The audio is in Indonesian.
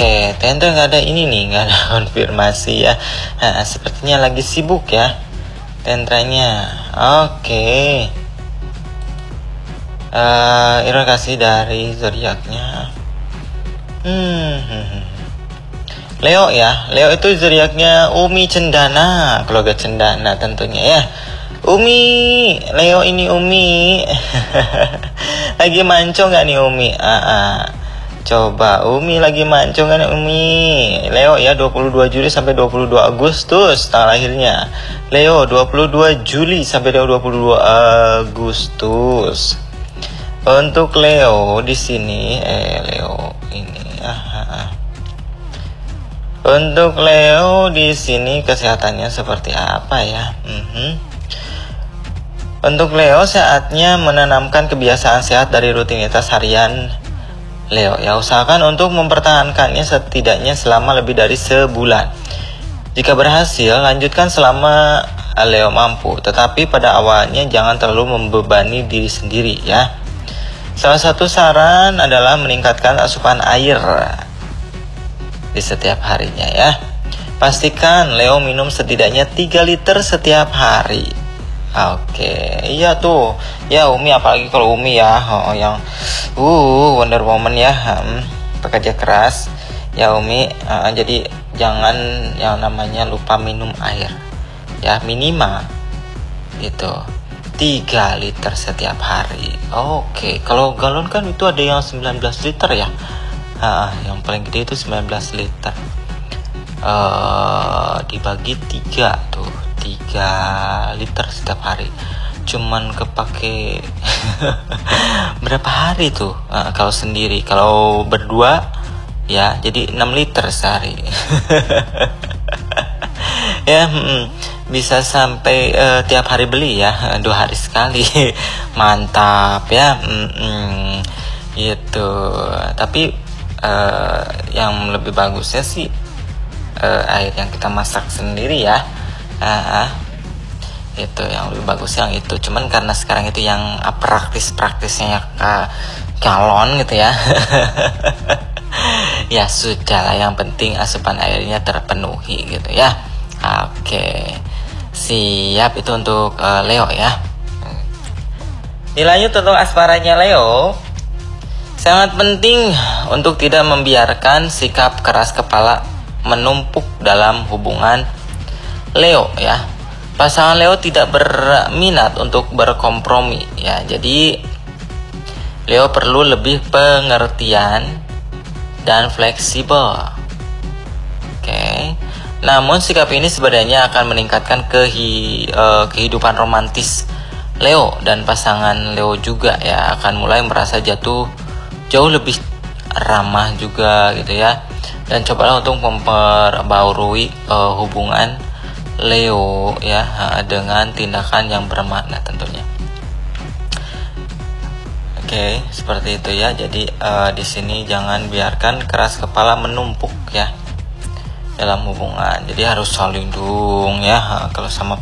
Oke, ternyata nggak ada ini nih, nggak ada konfirmasi ya. Sepertinya lagi sibuk ya Tentranya. Oke. Terima kasih dari zodiaknya. Leo ya. Leo itu zodiaknya Umi Cendana, keluarga Cendana tentunya ya. Umi, Leo ini Umi. Lagi mancung nggak nih Umi? Coba Umi lagi mancung kan Umi. Leo ya 22 Juli sampai 22 Agustus tanggal lahirnya. Leo 22 Juli sampai 22 Agustus. Untuk Leo di sini Leo ini Untuk Leo di sini kesehatannya seperti apa ya? Untuk Leo saatnya menanamkan kebiasaan sehat dari rutinitas harian Leo ya, usahakan untuk mempertahankannya setidaknya selama lebih dari sebulan. Jika berhasil, lanjutkan selama Leo mampu, tetapi pada awalnya jangan terlalu membebani diri sendiri ya. Salah satu saran adalah meningkatkan asupan air di setiap harinya ya. Pastikan Leo minum setidaknya 3 liter setiap hari. Oke, iya tuh. Ya Umi, apalagi kalau Umi ya, yang Wonder Woman ya, pekerja keras. Ya Umi, jadi jangan yang namanya lupa minum air. Ya, minimal itu 3 liter setiap hari. Oke, kalau galon kan itu ada yang 19 liter ya. Yang paling gede itu 19 liter. Dibagi 3 tuh, 3 liter setiap hari. Cuman kepake berapa hari tuh kalau sendiri. Kalau berdua ya jadi 6 liter sehari. Ya, bisa sampai tiap hari beli ya, 2 hari sekali. Mantap ya. Gitu. Tapi yang lebih bagusnya sih air yang kita masak sendiri ya. Itu yang lebih bagus yang itu. Cuman karena sekarang itu yang praktisnya galon gitu ya. Ya sudah lah, yang penting asupan airnya terpenuhi gitu ya. Oke, siap itu untuk Leo ya. Dilanjut untuk asmaranya Leo. Sangat penting untuk tidak membiarkan sikap keras kepala menumpuk dalam hubungan Leo ya. Pasangan Leo tidak berminat untuk berkompromi ya. Jadi Leo perlu lebih pengertian dan fleksibel. Oke. Namun sikap ini sebenarnya akan meningkatkan kehidupan romantis Leo, dan pasangan Leo juga ya akan mulai merasa jauh lebih ramah juga gitu ya. Dan cobalah untuk memperbaharui hubungan Leo ya dengan tindakan yang bermakna tentunya. Oke, seperti itu ya. Jadi di sini jangan biarkan keras kepala menumpuk ya dalam hubungan. Jadi harus saling dong ya. Kalau sama